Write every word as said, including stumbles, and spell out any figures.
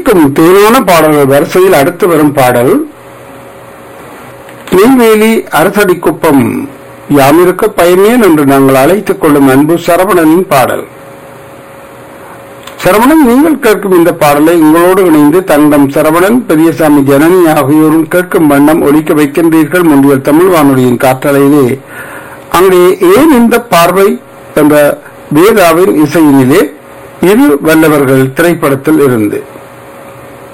ஒலிக்கும் தேவையான பாடல்கள் வரிசையில் அடுத்து வரும் பாடல் நெய்வேலி அரசடிக்குப்பம் யாமிருக்க பயமேன் என்று நாங்கள் அழைத்துக் கொள்ளும் அன்பு சரவணனின் பாடல். சரவணன், நீங்கள் கேட்கும் இந்த பாடலை உங்களோடு இணைந்து தங்கம் சரவணன், பெரியசாமி ஜனனி ஆகியோரும் கேட்கும் வண்ணம் ஒலிக்க வைக்கின்றீர்கள். முன்றியல் தமிழ் வானொலியின் காற்றலையிலே அங்கே ஏன் இந்த பார்வை என்ற வேதாவின் இசையினிலே இரு வல்லவர்கள் திரைப்படத்தில் இருந்து